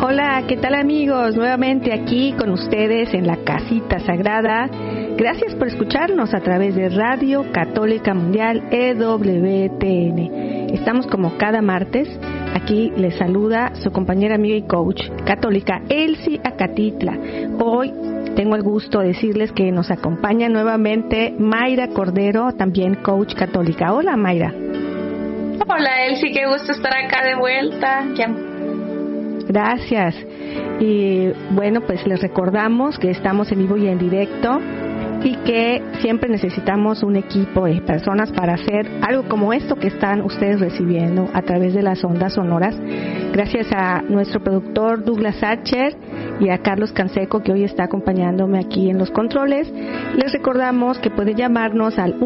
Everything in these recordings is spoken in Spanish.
Hola, ¿qué tal amigos? Nuevamente aquí con ustedes en la Casita Sagrada. Gracias por escucharnos a través de Radio Católica Mundial EWTN. Estamos como cada martes. Aquí les saluda su compañera amiga y coach católica Elsie Acatitla. Hoy tengo el gusto de decirles que nos acompaña nuevamente Mayra Cordero, también coach católica. Hola Mayra. Hola Elsie, qué gusto estar acá de vuelta. Gracias. Y bueno, pues les recordamos que estamos en vivo y en directo y que siempre necesitamos un equipo de personas para hacer algo como esto que están ustedes recibiendo a través de las ondas sonoras. Gracias a nuestro productor Douglas Archer y a Carlos Canseco, que hoy está acompañándome aquí en los controles. Les recordamos que pueden llamarnos al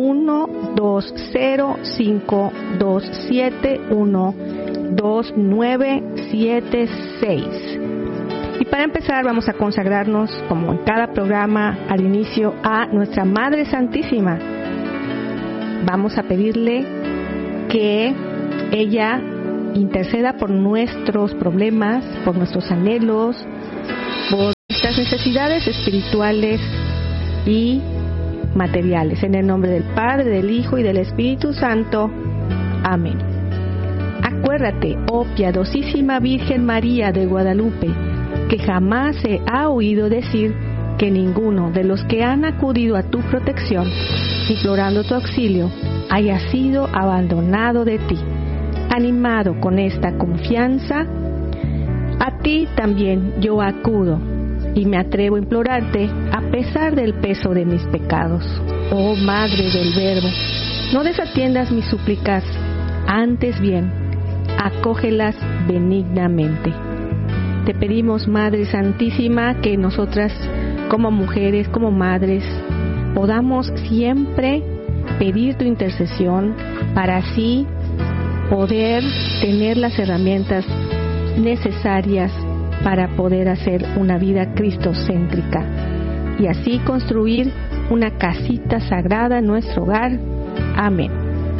1-205-271-2976. Y para empezar vamos a consagrarnos, como en cada programa, al inicio a nuestra Madre Santísima. Vamos a pedirle que ella interceda por nuestros problemas, por nuestros anhelos, por nuestras necesidades espirituales y materiales. En el nombre del Padre, del Hijo y del Espíritu Santo. Amén. Acuérdate, oh piadosísima Virgen María de Guadalupe, que jamás se ha oído decir que ninguno de los que han acudido a tu protección, implorando tu auxilio, haya sido abandonado de ti. Animado con esta confianza, a ti también yo acudo y me atrevo a implorarte a pesar del peso de mis pecados. Oh Madre del Verbo, no desatiendas mis súplicas, antes bien, acógelas benignamente. Te pedimos, Madre Santísima, que nosotras como mujeres, como madres, podamos siempre pedir tu intercesión para así poder tener las herramientas necesarias para poder hacer una vida cristocéntrica y así construir una casita sagrada en nuestro hogar. Amén.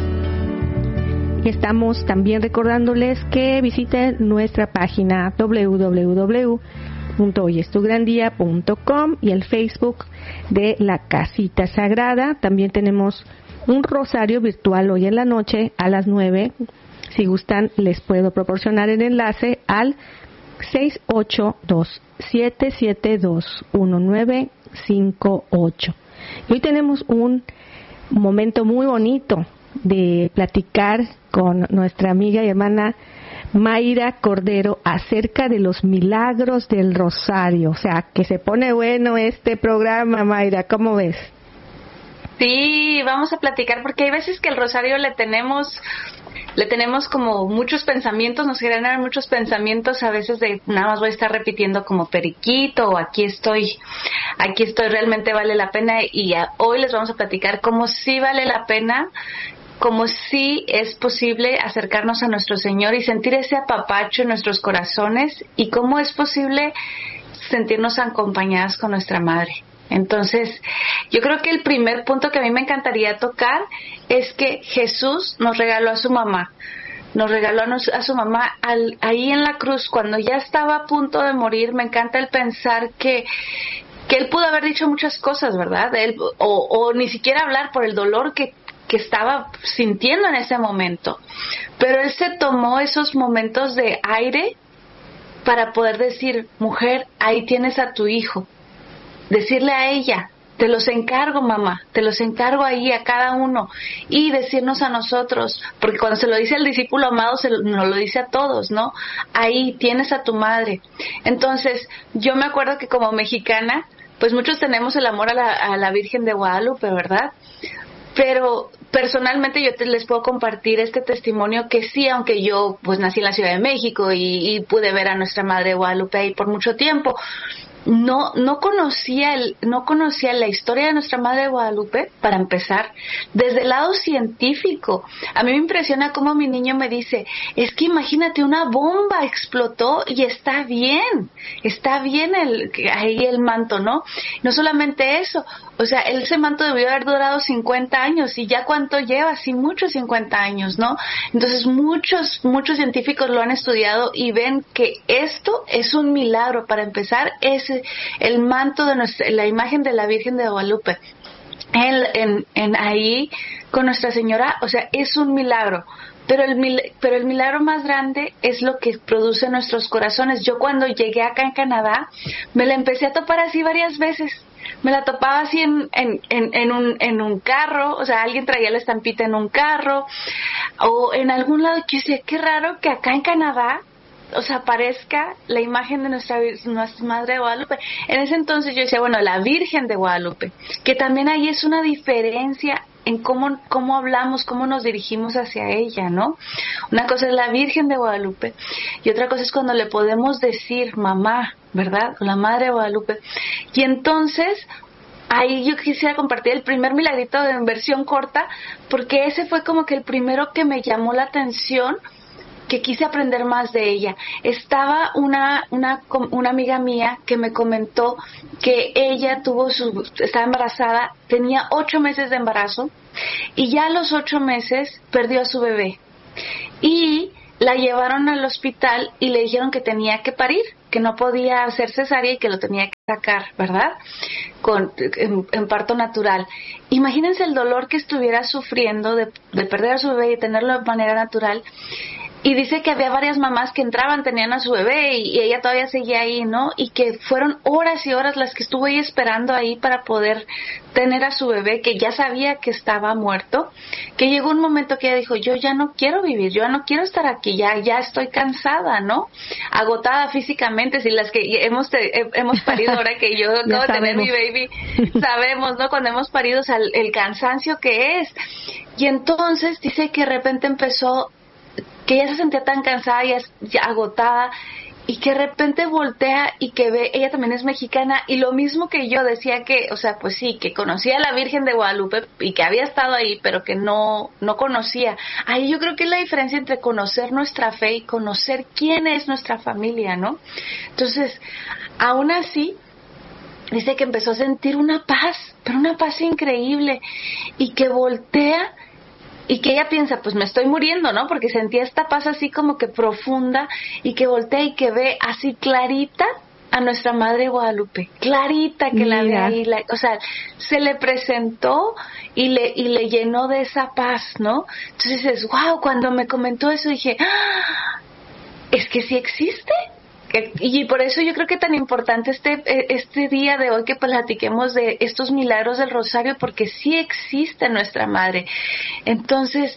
Y estamos también recordándoles que visiten nuestra página www.hoyestugrandia.com y el Facebook de la Casita Sagrada. También tenemos un rosario virtual hoy en la noche a las 9. Si gustan, les puedo proporcionar el enlace al 682-772-1958. Y hoy tenemos un momento muy bonito de platicar con nuestra amiga y hermana Mayra Cordero acerca de los milagros del rosario. O sea, que se pone bueno este programa, Mayra, ¿cómo ves? Sí, vamos a platicar porque hay veces que el rosario le tenemos como muchos pensamientos, nos generan muchos pensamientos a veces de nada más voy a estar repitiendo como periquito o aquí estoy, realmente vale la pena y hoy les vamos a platicar cómo sí vale la pena, como sí es posible acercarnos a nuestro Señor y sentir ese apapacho en nuestros corazones y cómo es posible sentirnos acompañadas con nuestra Madre. Entonces, yo creo que el primer punto que a mí me encantaría tocar es que Jesús nos regaló a su mamá. Nos regaló a su mamá ahí en la cruz, cuando ya estaba a punto de morir. Me encanta el pensar que Él pudo haber dicho muchas cosas, ¿verdad? O ni siquiera hablar por el dolor que estaba sintiendo en ese momento. Pero Él se tomó esos momentos de aire para poder decir, mujer, ahí tienes a tu hijo. Decirle a ella, te los encargo mamá, te los encargo ahí a cada uno y decirnos a nosotros, porque cuando se lo dice al discípulo amado nos lo dice a todos, ¿no? Ahí tienes a tu madre. Entonces yo me acuerdo que como mexicana, pues muchos tenemos el amor a la Virgen de Guadalupe, ¿verdad? Pero personalmente yo les puedo compartir este testimonio que sí, aunque yo pues nací en la Ciudad de México y pude ver a nuestra Madre Guadalupe ahí por mucho tiempo, no conocía la historia de nuestra Madre de Guadalupe, para empezar, desde el lado científico. A mí me impresiona cómo mi niño me dice, es que imagínate, una bomba explotó y está bien ahí el manto, ¿no? No solamente eso, o sea, ese manto debió haber durado 50 años, y ya cuánto lleva, sí, muchos 50 años, ¿no? Entonces muchos científicos lo han estudiado y ven que esto es un milagro. Para empezar, es el manto de la imagen de la Virgen de Guadalupe en ahí con Nuestra Señora, o sea, es un milagro. Pero el milagro más grande es lo que produce en nuestros corazones. Yo cuando llegué acá en Canadá, me la empecé a topar así varias veces. Me la topaba así en un carro, o sea, alguien traía la estampita en un carro, o en algún lado, que yo decía, qué raro que acá en Canadá, o sea, aparezca la imagen de nuestra Madre de Guadalupe. En ese entonces yo decía, bueno, la Virgen de Guadalupe, que también ahí es una diferencia en cómo hablamos, cómo nos dirigimos hacia ella, ¿no? Una cosa es la Virgen de Guadalupe y otra cosa es cuando le podemos decir mamá, ¿verdad? O la Madre de Guadalupe. Y entonces, ahí yo quisiera compartir el primer milagrito en versión corta, porque ese fue como que el primero que me llamó la atención, que quise aprender más de ella. Estaba una amiga mía que me comentó que ella estaba embarazada, tenía 8 meses de embarazo, y ya a los 8 meses perdió a su bebé. Y la llevaron al hospital y le dijeron que tenía que parir, que no podía hacer cesárea y que lo tenía que sacar, ¿verdad? En parto natural. Imagínense el dolor que estuviera sufriendo de perder a su bebé y tenerlo de manera natural. Y dice que había varias mamás que entraban, tenían a su bebé y ella todavía seguía ahí, ¿no? Y que fueron horas y horas las que estuvo ahí esperando ahí para poder tener a su bebé, que ya sabía que estaba muerto, que llegó un momento que ella dijo, yo ya no quiero vivir, yo ya no quiero estar aquí, ya estoy cansada, ¿no? Agotada físicamente. Si las que hemos parido, ahora que yo acabo de tener mi baby, sabemos, ¿no? Cuando hemos parido, o sea, el cansancio que es. Y entonces dice que de repente empezó, que ella se sentía tan cansada y ya agotada, y que de repente voltea y que ve, ella también es mexicana, y lo mismo que yo decía, que, o sea, pues sí, que conocía a la Virgen de Guadalupe y que había estado ahí, pero que no conocía. Ahí yo creo que es la diferencia entre conocer nuestra fe y conocer quién es nuestra familia, ¿no? Entonces, aún así, dice que empezó a sentir una paz, pero una paz increíble, y que voltea y que ella piensa, pues me estoy muriendo, ¿no? Porque sentía esta paz así como que profunda, y que voltea y que ve así clarita a nuestra Madre Guadalupe, clarita, que la ve ahí, o sea, se le presentó y le llenó de esa paz, ¿no? Entonces dices, wow, cuando me comentó eso dije, ¡ah! Es que sí existe. Y por eso yo creo que tan importante este día de hoy, que platiquemos de estos milagros del Rosario, porque sí existe nuestra Madre. Entonces,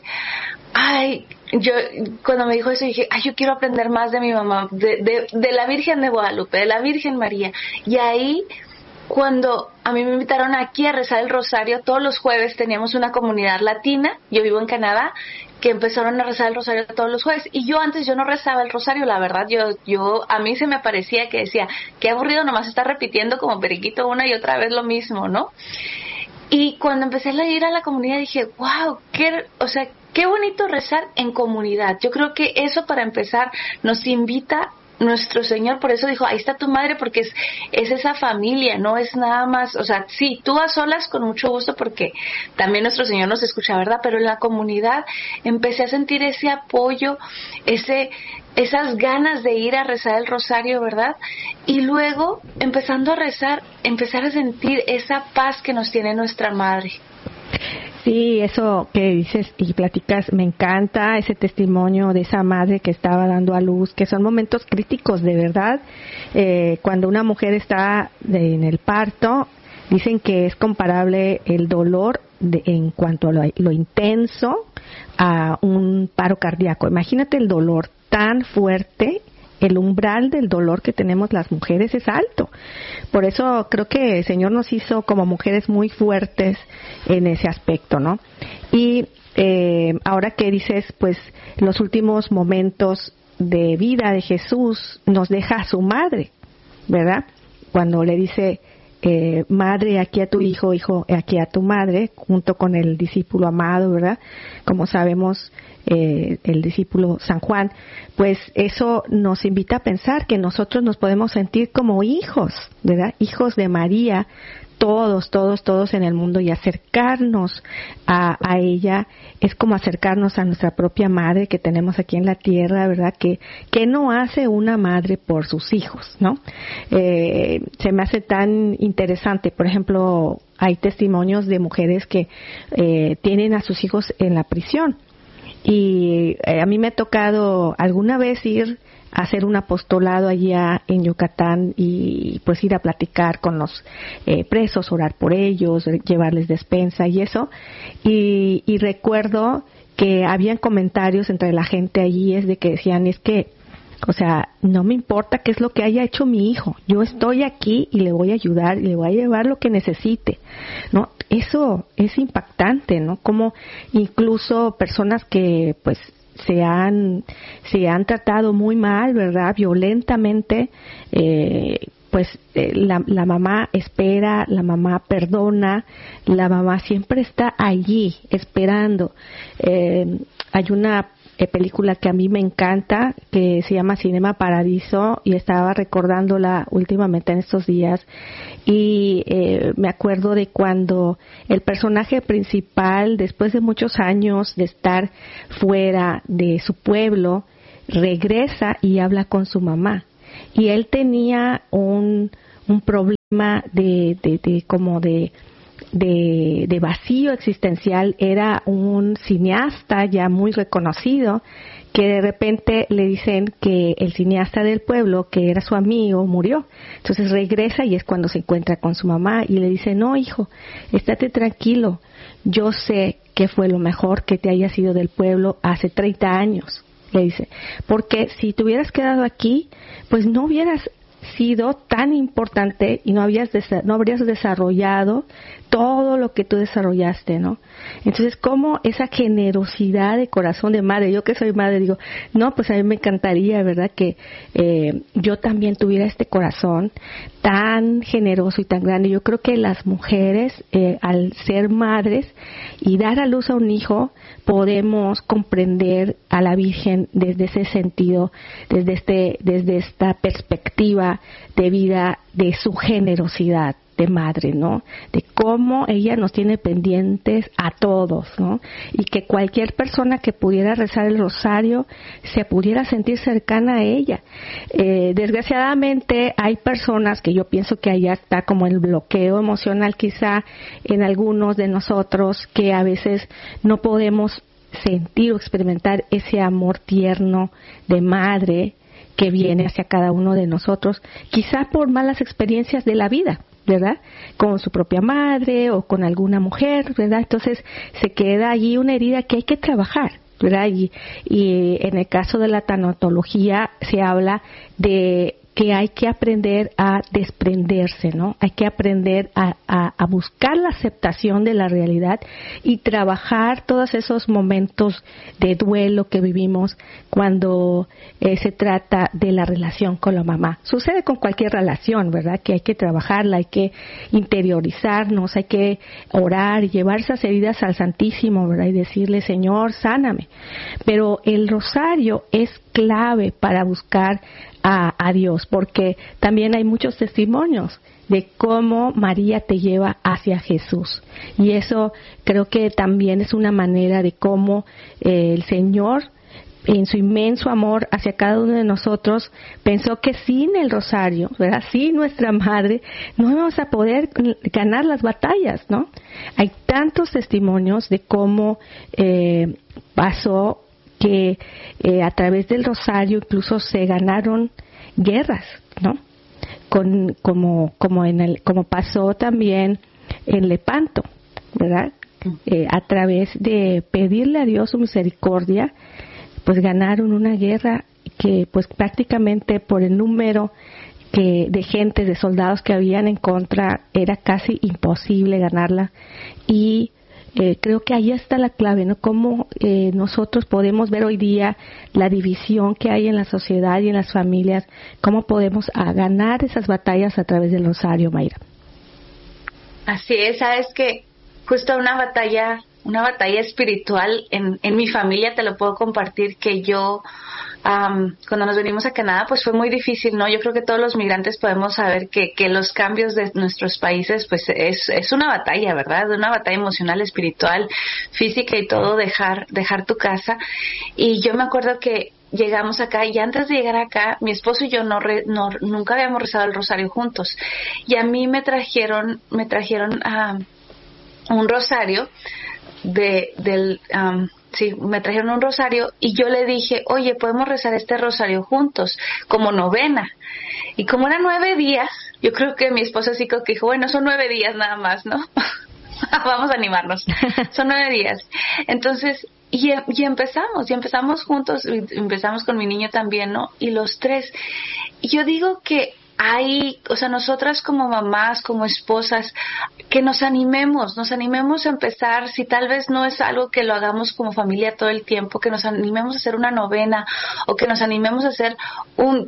yo cuando me dijo eso dije, yo quiero aprender más de mi mamá, de la Virgen de Guadalupe, de la Virgen María. Y ahí, cuando a mí me invitaron aquí a rezar el Rosario, todos los jueves teníamos una comunidad latina, yo vivo en Canadá, que empezaron a rezar el Rosario todos los jueves, y yo no rezaba el Rosario, la verdad. Yo a mí se me parecía que decía, qué aburrido nomás estar repitiendo como periquito una y otra vez lo mismo, ¿no? Y cuando empecé a ir a la comunidad dije, wow, qué bonito rezar en comunidad. Yo creo que eso, para empezar, nos invita nuestro Señor. Por eso dijo, ahí está tu madre, porque es esa familia, no es nada más, o sea, sí, tú a solas con mucho gusto, porque también nuestro Señor nos escucha, ¿verdad? Pero en la comunidad empecé a sentir ese apoyo, esas ganas de ir a rezar el Rosario, ¿verdad? Y luego, empezando a rezar, empezar a sentir esa paz que nos tiene nuestra Madre. Sí, eso que dices y platicas, me encanta ese testimonio de esa madre que estaba dando a luz, que son momentos críticos, de verdad. Cuando una mujer está en el parto, dicen que es comparable el dolor en cuanto a lo intenso a un paro cardíaco. Imagínate el dolor tan fuerte. El umbral del dolor que tenemos las mujeres es alto. Por eso creo que el Señor nos hizo como mujeres muy fuertes en ese aspecto, ¿no? Y ahora que dices, pues los últimos momentos de vida de Jesús nos deja a su madre, ¿verdad? cuando le dice, madre, aquí a tu hijo, hijo, aquí a tu madre, junto con el discípulo amado, ¿verdad? Como sabemos, el discípulo San Juan, pues eso nos invita a pensar que nosotros nos podemos sentir como hijos, ¿verdad? Hijos de María, todos en el mundo, y acercarnos a ella es como acercarnos a nuestra propia madre que tenemos aquí en la tierra, ¿verdad? Que no hace una madre por sus hijos, ¿no? Se me hace tan interesante, por ejemplo, hay testimonios de mujeres que tienen a sus hijos en la prisión, y a mí me ha tocado alguna vez ir a hacer un apostolado allá en Yucatán y pues ir a platicar con los presos, orar por ellos, llevarles despensa y eso. Y recuerdo que habían comentarios entre la gente allí, es de que decían, es que, o sea, no me importa qué es lo que haya hecho mi hijo, yo estoy aquí y le voy a ayudar y le voy a llevar lo que necesite, ¿no? Eso es impactante, ¿no? Como incluso personas que pues se han tratado muy mal, ¿verdad? Violentamente, la mamá espera, la mamá perdona, la mamá siempre está allí esperando. Hay una película que a mí me encanta, que se llama Cinema Paradiso, y estaba recordándola últimamente en estos días, y me acuerdo de cuando el personaje principal, después de muchos años de estar fuera de su pueblo, regresa y habla con su mamá, y él tenía un problema de vacío existencial. Era un cineasta ya muy reconocido, que de repente le dicen que el cineasta del pueblo, que era su amigo, murió. Entonces regresa y es cuando se encuentra con su mamá y le dice, no, hijo, estate tranquilo, yo sé que fue lo mejor que te hayas ido del pueblo hace 30 años, le dice, porque si te hubieras quedado aquí, pues no hubieras sido tan importante y no habrías desarrollado todo lo que tú desarrollaste, ¿no? Entonces, como esa generosidad de corazón de madre, yo que soy madre digo, no, pues a mí me encantaría, ¿verdad?, que yo también tuviera este corazón tan generoso y tan grande. Yo creo que las mujeres, al ser madres y dar a luz a un hijo, podemos comprender a la Virgen desde ese sentido, desde esta perspectiva de vida, de su generosidad de madre, ¿no? De cómo ella nos tiene pendientes a todos, ¿no? Y que cualquier persona que pudiera rezar el rosario se pudiera sentir cercana a ella. Desgraciadamente hay personas que yo pienso que allá está como el bloqueo emocional quizá en algunos de nosotros, que a veces no podemos sentir o experimentar ese amor tierno de madre que viene hacia cada uno de nosotros, quizá por malas experiencias de la vida, ¿verdad? Con su propia madre o con alguna mujer, ¿verdad? Entonces se queda allí una herida que hay que trabajar, ¿verdad? Y en el caso de la tanatología se habla de que hay que aprender a desprenderse, ¿no? Hay que aprender a buscar la aceptación de la realidad y trabajar todos esos momentos de duelo que vivimos cuando se trata de la relación con la mamá. Sucede con cualquier relación, ¿verdad? Que hay que trabajarla, hay que interiorizarnos, hay que orar y llevar esas heridas al Santísimo, ¿verdad? Y decirle, Señor, sáname. Pero el rosario es clave para buscar a Dios, porque también hay muchos testimonios de cómo María te lleva hacia Jesús, y eso creo que también es una manera de cómo el Señor, en su inmenso amor hacia cada uno de nosotros, pensó que sin el rosario, ¿verdad?, sin nuestra madre, no íbamos a poder ganar las batallas, ¿no? Hay tantos testimonios de cómo pasó que a través del rosario incluso se ganaron guerras, ¿no? Como pasó también en Lepanto, ¿verdad? A través de pedirle a Dios su misericordia, pues ganaron una guerra que pues prácticamente por el número de gente, de soldados que habían en contra, era casi imposible ganarla, y creo que ahí está la clave, ¿no? Cómo nosotros podemos ver hoy día la división que hay en la sociedad y en las familias, cómo podemos ganar esas batallas a través del rosario, Mayra. Así es, sabes que justo una batalla espiritual en mi familia, te lo puedo compartir, que yo cuando nos venimos a Canadá pues fue muy difícil, ¿no? Yo creo que todos los migrantes podemos saber que los cambios de nuestros países pues es una batalla, ¿verdad? Una batalla emocional, espiritual, física y todo, dejar tu casa. Y yo me acuerdo que llegamos acá y antes de llegar acá mi esposo y yo nunca habíamos rezado el rosario juntos, y a mí me trajeron un rosario me trajeron un rosario y yo le dije, oye, podemos rezar este rosario juntos como novena. Y como eran 9 días, yo creo que mi esposo así que dijo, bueno, son 9 días nada más, ¿no? Vamos a animarnos, son 9 días. Entonces, y empezamos juntos, empezamos con mi niño también, ¿no? Y los 3. Y yo digo que nosotras como mamás, como esposas, que nos animemos a empezar, si tal vez no es algo que lo hagamos como familia todo el tiempo, que nos animemos a hacer una novena, o que nos animemos a hacer un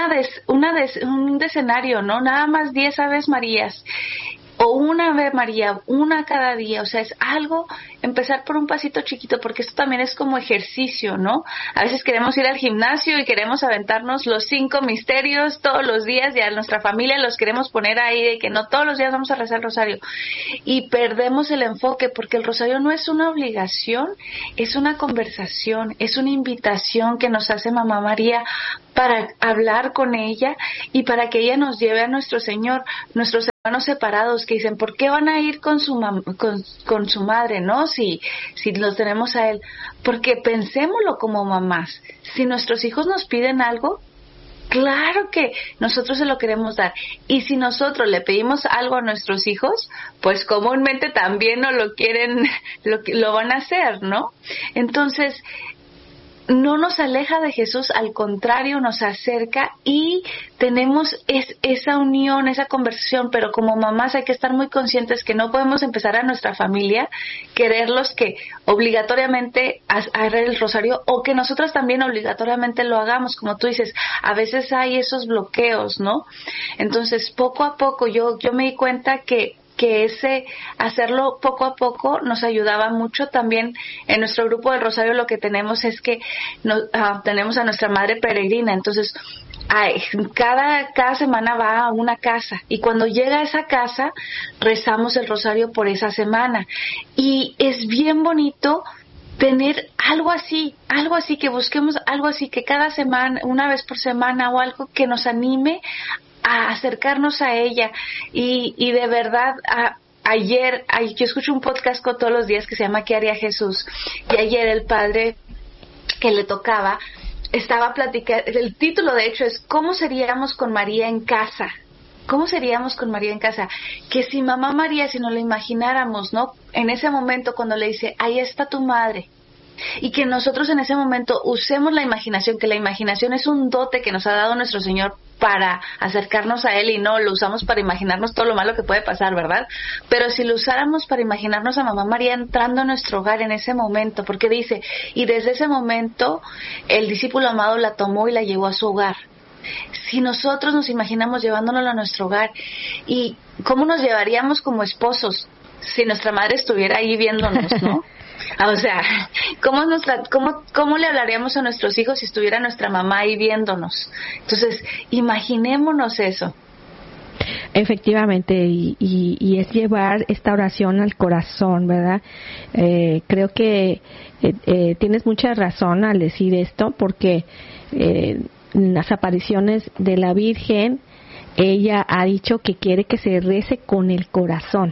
decenario, ¿no? Nada más 10 Aves Marías, o una Ave María, una cada día. O sea, es algo, empezar por un pasito chiquito, porque esto también es como ejercicio, ¿no? A veces queremos ir al gimnasio y queremos aventarnos los 5 misterios todos los días, y a nuestra familia los queremos poner ahí de que no todos los días vamos a rezar el rosario, y perdemos el enfoque, porque el rosario no es una obligación, es una conversación, es una invitación que nos hace Mamá María para hablar con ella y para que ella nos lleve a nuestro Señor. Nuestros hermanos separados que dicen, ¿por qué van a ir con su madre, no? Si los tenemos a él. Porque pensémoslo como mamás. Si nuestros hijos nos piden algo, claro que nosotros se lo queremos dar. Y si nosotros le pedimos algo a nuestros hijos, pues comúnmente también no lo quieren, lo van a hacer, ¿no? Entonces, no nos aleja de Jesús, al contrario, nos acerca, y tenemos esa unión, esa conversación. Pero como mamás hay que estar muy conscientes que no podemos empezar a nuestra familia, quererlos que obligatoriamente hagan el rosario, o que nosotras también obligatoriamente lo hagamos. Como tú dices, a veces hay esos bloqueos, ¿no? Entonces, poco a poco yo me di cuenta que ese hacerlo poco a poco nos ayudaba mucho. También en nuestro grupo del Rosario lo que tenemos es que tenemos a nuestra madre peregrina. Entonces cada semana va a una casa, y cuando llega a esa casa rezamos el rosario por esa semana, y es bien bonito tener algo así, que busquemos algo así, que cada semana, una vez por semana o algo que nos anime a acercarnos a ella. Y de verdad, ayer yo escucho un podcast todos los días que se llama ¿Qué haría Jesús? Y ayer el padre que le tocaba estaba platicando, el título de hecho es ¿Cómo seríamos con María en casa? ¿Cómo seríamos con María en casa? Que si Mamá María, si nos lo imagináramos, ¿no? En ese momento cuando le dice, ahí está tu madre, y que nosotros en ese momento usemos la imaginación, que la imaginación es un dote que nos ha dado nuestro Señor para acercarnos a Él, y no lo usamos para imaginarnos todo lo malo que puede pasar, ¿verdad? Pero si lo usáramos para imaginarnos a Mamá María entrando a nuestro hogar en ese momento, porque dice, y desde ese momento el discípulo amado la tomó y la llevó a su hogar. Si nosotros nos imaginamos llevándonos a nuestro hogar, ¿y cómo nos llevaríamos como esposos si nuestra madre estuviera ahí viéndonos, no? O sea, ¿cómo le hablaríamos a nuestros hijos si estuviera nuestra mamá ahí viéndonos? Entonces, imaginémonos eso. Efectivamente, y es llevar esta oración al corazón, ¿verdad? Creo que tienes mucha razón al decir esto, porque en las apariciones de la Virgen, ella ha dicho que quiere que se rece con el corazón.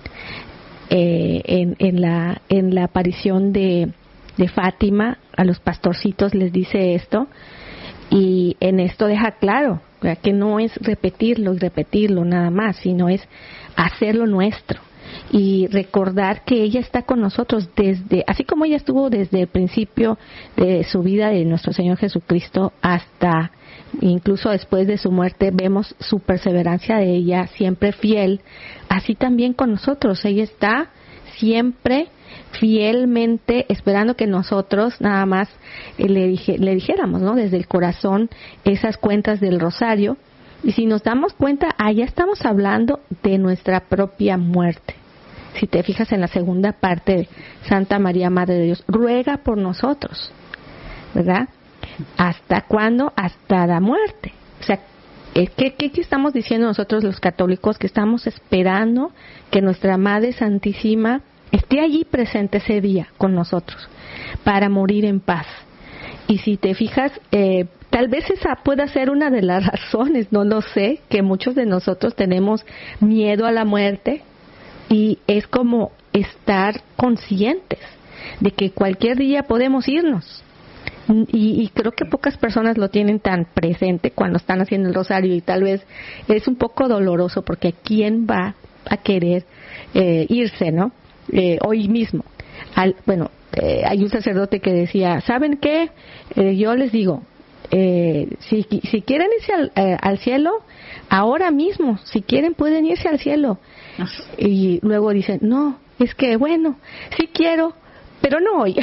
En la aparición de Fátima, a los pastorcitos les dice esto, y en esto deja claro que no es repetirlo y repetirlo nada más, sino es hacerlo nuestro y recordar que ella está con nosotros así como ella estuvo desde el principio de su vida de nuestro Señor Jesucristo hasta incluso después de su muerte. Vemos su perseverancia de ella, siempre fiel, así también con nosotros. Ella está siempre fielmente esperando que nosotros nada más le dijéramos, ¿no? Desde el corazón esas cuentas del rosario. Y si nos damos cuenta, allá estamos hablando de nuestra propia muerte. Si te fijas en la segunda parte de Santa María, Madre de Dios, ruega por nosotros, ¿verdad? ¿Hasta cuándo? Hasta la muerte. O sea, ¿qué estamos diciendo nosotros los católicos? Que estamos esperando que nuestra Madre Santísima esté allí presente ese día con nosotros para morir en paz. Y si te fijas, tal vez esa pueda ser una de las razones, no lo sé, que muchos de nosotros tenemos miedo a la muerte, y es como estar conscientes de que cualquier día podemos irnos. Y creo que pocas personas lo tienen tan presente cuando están haciendo el rosario, y tal vez es un poco doloroso porque ¿quién va a querer irse, no? Hoy mismo. Hay un sacerdote que decía, ¿saben qué? Yo les digo, si quieren irse al cielo, ahora mismo, si quieren pueden irse al cielo. Y luego dicen, no, es que bueno, sí quiero, pero no hoy.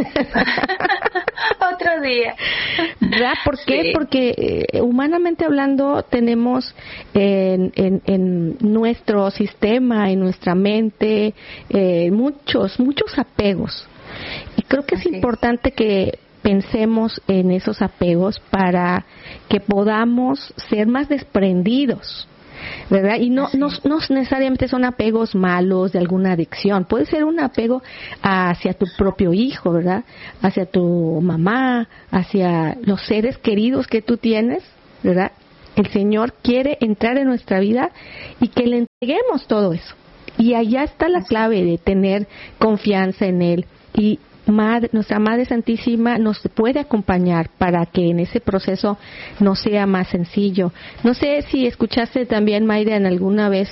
Otro día. ¿Verdad? ¿Por qué? Sí. Porque humanamente hablando tenemos en nuestro sistema, en nuestra mente, muchos apegos. Y creo que es importante que pensemos en esos apegos para que podamos ser más desprendidos, ¿verdad? Y no necesariamente son apegos malos de alguna adicción. Puede ser un apego hacia tu propio hijo, ¿verdad? Hacia tu mamá, hacia los seres queridos que tú tienes, ¿verdad? El Señor quiere entrar en nuestra vida y que le entreguemos todo eso. Y allá está la clave de tener confianza en Él. Y nuestra Madre Santísima nos puede acompañar para que en ese proceso nos sea más sencillo. No sé si escuchaste también, Mayra, en alguna vez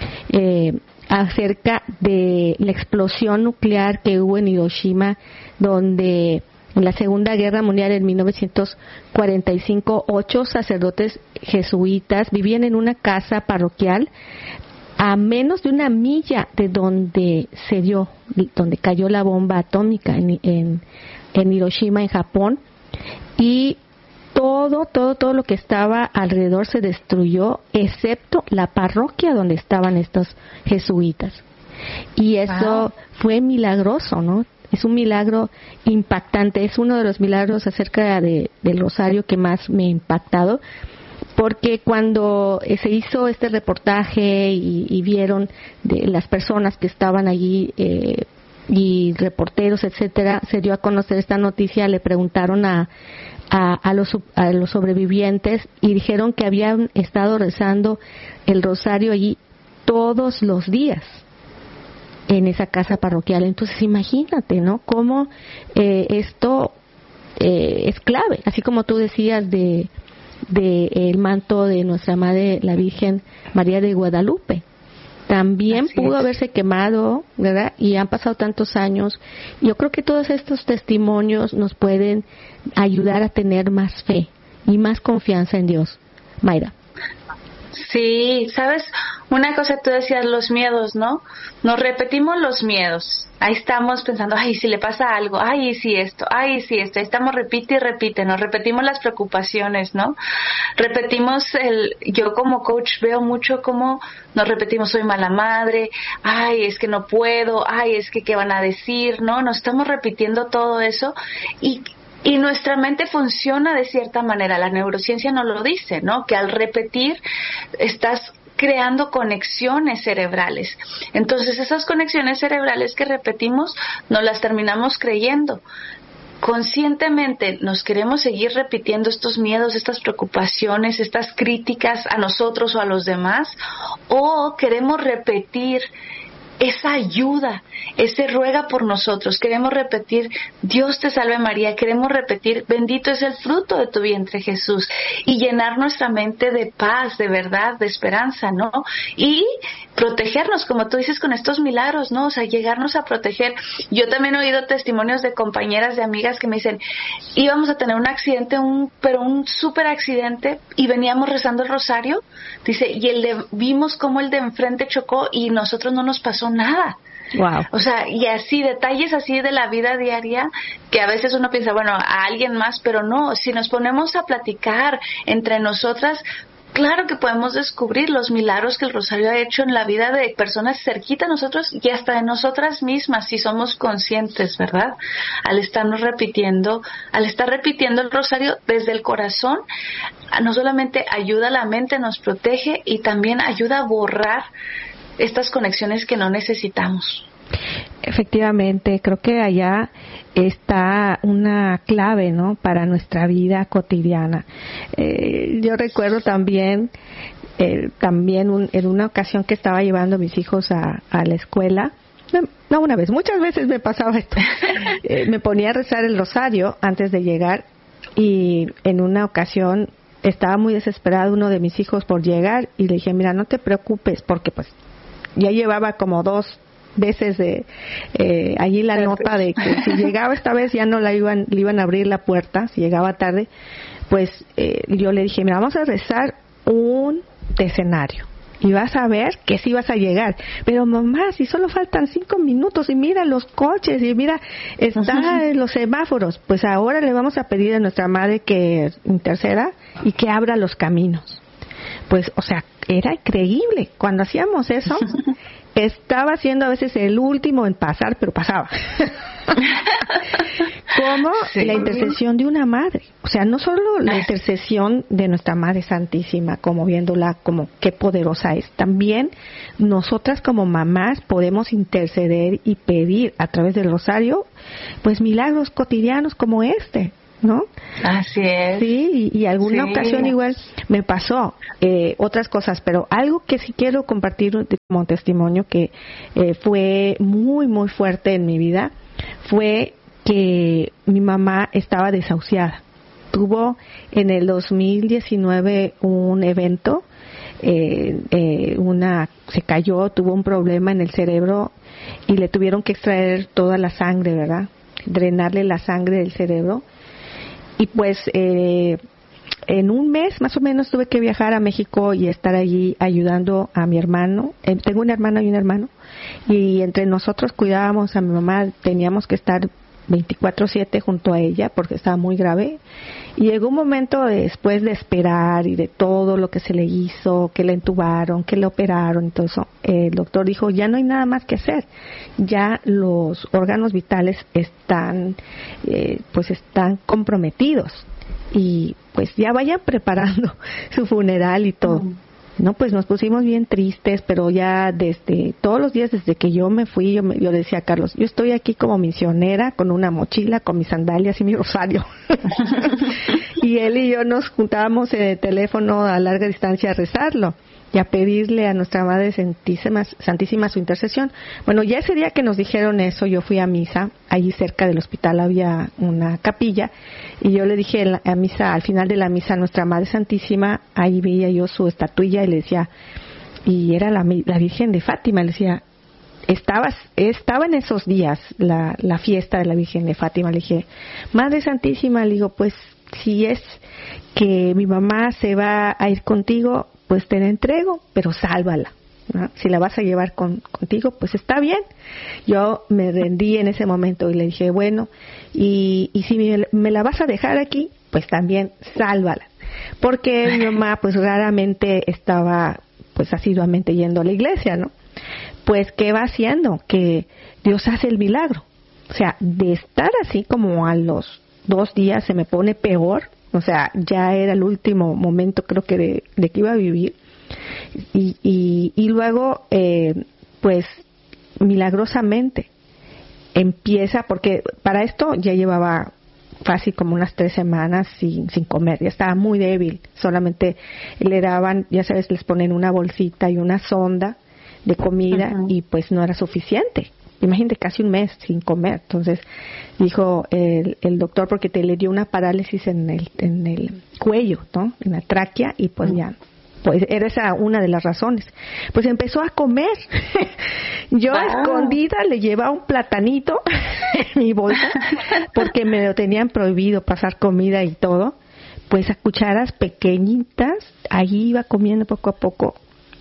acerca de la explosión nuclear que hubo en Hiroshima, donde en la Segunda Guerra Mundial en 1945, 8 sacerdotes jesuitas vivían en una casa parroquial a menos de 1 milla de donde cayó la bomba atómica en Hiroshima, en Japón, y todo lo que estaba alrededor se destruyó, excepto la parroquia donde estaban estos jesuitas. Y eso fue milagroso, ¿no? Es un milagro impactante, es uno de los milagros acerca del rosario que más me ha impactado, porque cuando se hizo este reportaje y vieron de las personas que estaban allí y reporteros, etcétera, se dio a conocer esta noticia, le preguntaron a los sobrevivientes y dijeron que habían estado rezando el rosario allí todos los días en esa casa parroquial. Entonces imagínate, ¿no? Cómo esto es clave, así como tú decías de el manto de nuestra Madre, la Virgen María de Guadalupe. También pudo haberse quemado, ¿verdad? Y han pasado tantos años. Yo creo que todos estos testimonios nos pueden ayudar a tener más fe y más confianza en Dios. Mayra. Sí, ¿sabes? Una cosa, tú decías los miedos, ¿no? Nos repetimos los miedos. Ahí estamos pensando, ay, si le pasa algo, ay, si esto, ay, si esto. Ahí estamos, repite y repite, nos repetimos las preocupaciones, ¿no? Repetimos yo como coach veo mucho cómo nos repetimos, soy mala madre, ay, es que no puedo, ay, es que qué van a decir, ¿no? Nos estamos repitiendo todo eso y nuestra mente funciona de cierta manera. La neurociencia nos lo dice, ¿no? Que al repetir estás creando conexiones cerebrales. Entonces esas conexiones cerebrales que repetimos nos las terminamos creyendo. Conscientemente nos queremos seguir repitiendo estos miedos, estas preocupaciones, estas críticas a nosotros o a los demás, o queremos repetir esa ayuda, ese ruega por nosotros. Queremos repetir, Dios te salve María. Queremos repetir, bendito es el fruto de tu vientre Jesús. Y llenar nuestra mente de paz, de verdad, de esperanza, ¿no? Y protegernos, como tú dices, con estos milagros, ¿no? O sea, llegarnos a proteger. Yo también he oído testimonios de compañeras, de amigas que me dicen, íbamos a tener un accidente, pero un súper accidente, y veníamos rezando el rosario, dice, y vimos cómo el de enfrente chocó y nosotros no nos pasó nada. Wow. O sea, y así, detalles así de la vida diaria, que a veces uno piensa, bueno, a alguien más, pero no, si nos ponemos a platicar entre nosotras, claro que podemos descubrir los milagros que el Rosario ha hecho en la vida de personas cerquita a nosotros y hasta de nosotras mismas, si somos conscientes, ¿verdad? Al estar repitiendo el Rosario desde el corazón, no solamente ayuda a la mente, nos protege y también ayuda a borrar estas conexiones que no necesitamos. Efectivamente, creo que allá está una clave, ¿no?, para nuestra vida cotidiana. Yo recuerdo también en una ocasión que estaba llevando a mis hijos a la escuela, no una vez, muchas veces me pasaba esto, me ponía a rezar el rosario antes de llegar y en una ocasión estaba muy desesperado uno de mis hijos por llegar y le dije, mira, no te preocupes, porque pues ya llevaba como 2 veces allí la nota de que si llegaba esta vez ya no le iban a abrir la puerta, si llegaba tarde, pues yo le dije, mira, vamos a rezar un decenario y vas a ver que sí vas a llegar, pero mamá, si solo faltan 5 minutos y mira los coches y mira están los semáforos, pues ahora le vamos a pedir a nuestra madre que interceda y que abra los caminos. Pues, o sea, era increíble cuando hacíamos eso. Estaba siendo a veces el último en pasar, pero pasaba. Como la intercesión de una madre. O sea, no solo la intercesión de nuestra Madre Santísima, como viéndola como qué poderosa es. También nosotras como mamás podemos interceder y pedir a través del rosario, pues milagros cotidianos como este, ¿no? Así es. Sí, y alguna ocasión igual me pasó otras cosas, pero algo que sí quiero compartir como testimonio que fue muy, muy fuerte en mi vida, fue que mi mamá estaba desahuciada. Tuvo en el 2019 un evento, se cayó, tuvo un problema en el cerebro y le tuvieron que extraer toda la sangre, ¿verdad? Drenarle la sangre del cerebro. Y pues en un mes más o menos tuve que viajar a México y estar allí ayudando a mi hermano. Tengo una hermana y un hermano y entre nosotros cuidábamos a mi mamá, teníamos que estar 24/7 junto a ella porque estaba muy grave. Y llegó un momento después de esperar y de todo lo que se le hizo, que le entubaron, que le operaron y todo eso, el doctor dijo, ya no hay nada más que hacer, ya los órganos vitales están comprometidos y pues ya vayan preparando su funeral y todo. No, pues nos pusimos bien tristes, pero ya desde todos los días desde que yo me fui, yo decía a Carlos, yo estoy aquí como misionera con una mochila, con mis sandalias y mi rosario. Y él y yo nos juntábamos en el teléfono a larga distancia a rezarlo y a pedirle a nuestra Madre Santísima su intercesión. Bueno, ya ese día que nos dijeron eso, yo fui a misa, allí cerca del hospital había una capilla, y yo le dije a misa, al final de la misa, a nuestra Madre Santísima, ahí veía yo su estatuilla y le decía, y era la Virgen de Fátima, le decía, estaba en esos días la fiesta de la Virgen de Fátima, le dije, Madre Santísima, le digo, pues si es que mi mamá se va a ir contigo, pues te la entrego, pero sálvala, ¿no? Si la vas a llevar contigo, pues está bien. Yo me rendí en ese momento y le dije, bueno, y si me la vas a dejar aquí, pues también sálvala. Porque mi mamá pues raramente estaba pues asiduamente yendo a la iglesia, ¿no? Pues ¿qué va haciendo? Que Dios hace el milagro. O sea, de estar así como a los 2 días se me pone peor. O sea, ya era el último momento creo que de que iba a vivir. Y luego, pues, milagrosamente empieza, porque para esto ya llevaba fácil como unas 3 semanas sin comer. Ya estaba muy débil. Solamente le daban, ya sabes, les ponen una bolsita y una sonda de comida y pues no era suficiente. Imagínate, casi un mes sin comer. Entonces dijo el doctor, porque le dio una parálisis en el cuello, ¿no? En la tráquea, y pues ya, pues era esa una de las razones. Pues empezó a comer. Yo escondida le llevaba un platanito en mi bolsa, porque me lo tenían prohibido pasar comida y todo. Pues a cucharas pequeñitas, ahí iba comiendo poco a poco.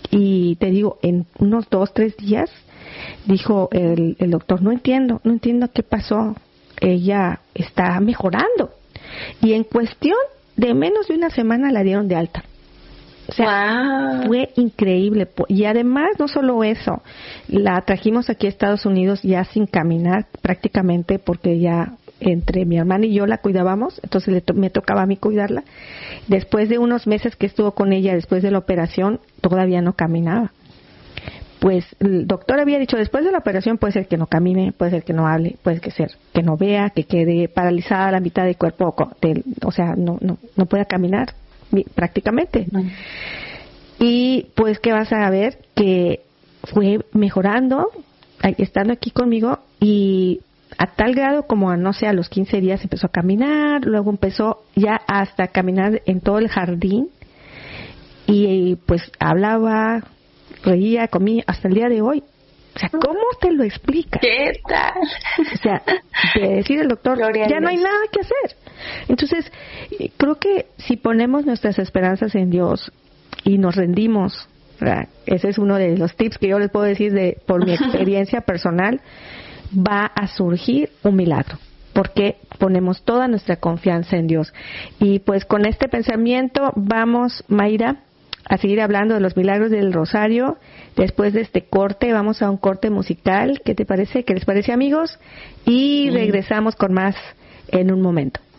Y te digo, en unos 2-3 días, dijo el doctor, no entiendo qué pasó. Ella está mejorando. Y en cuestión de menos de una semana la dieron de alta. O sea, wow, fue increíble. Y además, no solo eso, la trajimos aquí a Estados Unidos ya sin caminar prácticamente, porque ya entre mi hermana y yo la cuidábamos, entonces me tocaba a mí cuidarla. Después de unos meses que estuvo con ella, después de la operación, todavía no caminaba. Pues el doctor había dicho, después de la operación puede ser que no camine, puede ser que no hable, puede ser que no vea, que quede paralizada la mitad del cuerpo, o sea, no pueda caminar prácticamente. Y pues que vas a ver que fue mejorando, estando aquí conmigo, y a tal grado como a los 15 días empezó a caminar, luego empezó ya hasta caminar en todo el jardín, y pues hablaba, reía, comía, hasta el día de hoy. O sea, ¿cómo te lo explica? ¿Qué tal? O sea, de decir el doctor, ya no hay nada que hacer. Entonces, creo que si ponemos nuestras esperanzas en Dios y nos rendimos, ¿verdad? Ese es uno de los tips que yo les puedo decir por mi experiencia personal, va a surgir un milagro, porque ponemos toda nuestra confianza en Dios. Y pues con este pensamiento vamos, Mayra, a seguir hablando de los milagros del Rosario. Después de este corte, vamos a un corte musical. ¿Qué te parece? ¿Qué les parece, amigos? Y regresamos con más en un momento.